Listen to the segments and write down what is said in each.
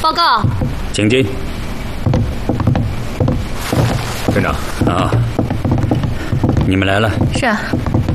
报告， 请进。 站长啊，你们来了。 是啊。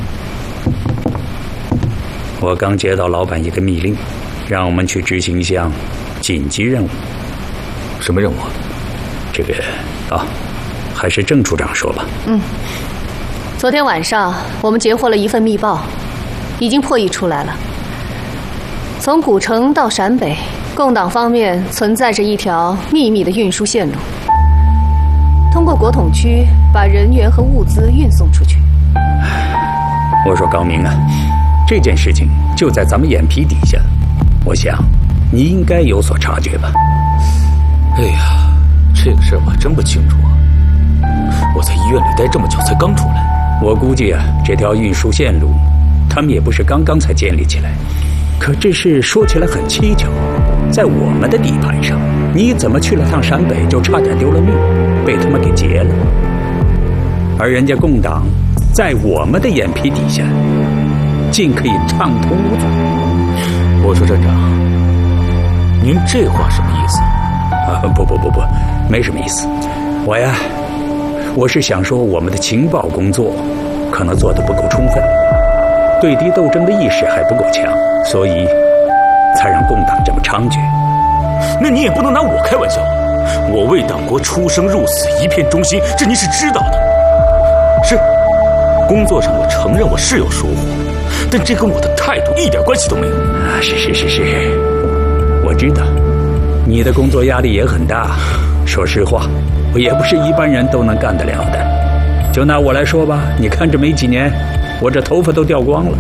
我刚接到老板一个密令，让我们去执行一项紧急任务。 什么任务？ 这个啊，还是郑处长说吧。 昨天晚上我们截获了一份密报，已经破译出来了。从古城到陕北，共党方面存在着一条秘密的运输线路，通过国统区把人员和物资运送出去。 我说高明啊，这件事情就在咱们眼皮底下，我想你应该有所察觉吧。 哎呀，这个事儿我还真不清楚啊。我在医院里待这么久才刚出来。 我估计啊，这条运输线路他们也不是刚刚才建立起来，可这事说起来很蹊跷，在我们的地盘上，你怎么去了趟陕北就差点丢了命，被他们给劫了？而人家共党在我们的眼皮底下竟可以畅通无阻。 我说站长，您这话什么意思？ 不，没什么意思。我是想说，我们的情报工作可能做得不够充分，对敌斗争的意识还不够强，所以才让共党这么猖獗。 那你也不能拿我开玩笑。我为党国出生入死，一片忠心，这您是知道的。是，工作上我承认我是有疏忽，但这跟我的态度一点关系都没有。 是，我知道你的工作压力也很大，说实话，也不是一般人都能干得了的。就拿我来说吧，你看这没几年，我这头发都掉光了。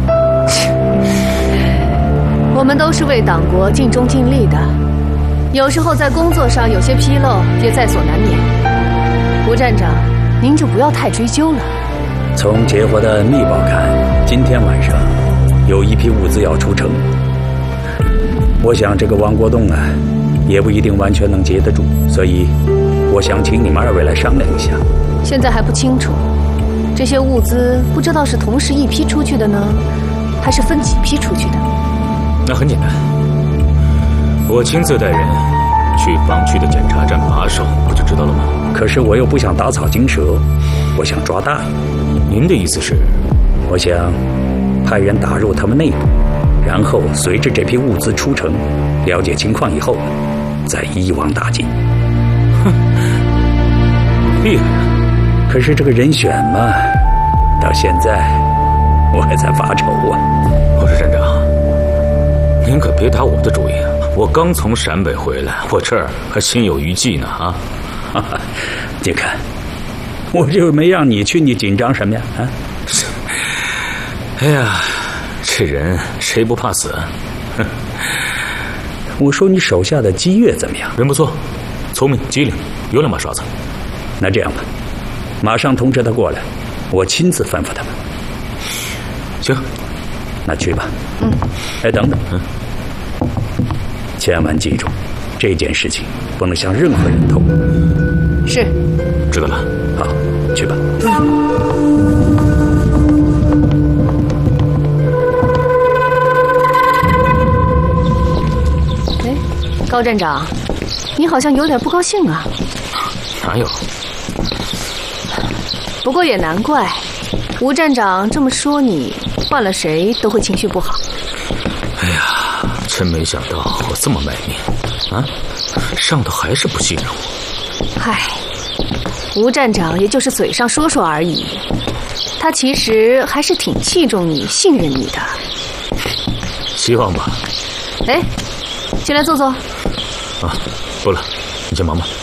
我们都是为党国尽忠尽力的，有时候在工作上有些纰漏也在所难免。吴站长，您就不要太追究了。 从截获的密报看，今天晚上有一批物资要出城，我想这个王国栋啊，也不一定完全能接得住，所以我想请你们二位来商量一下。 现在还不清楚，这些物资不知道是同时一批出去的呢，还是分几批出去的。 那很简单，我亲自带人去防区的检查站把守，不就知道了吗？ 可是我又不想打草惊蛇，我想抓大爷。 您的意思是？ 我想派人打入他们内部，然后随着这批物资出城，了解情况以后，再一网打尽。 哼，厉害啊！ 可是这个人选嘛，到现在我还在发愁啊。 我说站长，您可别打我的主意啊！我刚从陕北回来，我这儿还心有余悸呢啊！ 你看，我就没让你去，你紧张什么呀？啊！ 哎呀，这人谁不怕死？ 我说你手下的姬月怎么样？ 人不错，聪明机灵，有两把刷子。 那这样吧，马上通知他过来，我亲自吩咐他们。 行， 那去吧。哎，等等，千万记住，这件事情不能向任何人透露。 是， 知道了。 好，去吧。 哎，高站长，你好像有点不高兴啊。 哪有？ 不过也难怪，吴站长这么说你，换了谁都会情绪不好。 哎呀，真没想到我这么卖命啊！上头还是不信任我。 嗨，吴站长也就是嘴上说说而已，他其实还是挺器重你、信任你的。 希望吧。 哎，进来坐坐。 啊，不了，你先忙吧。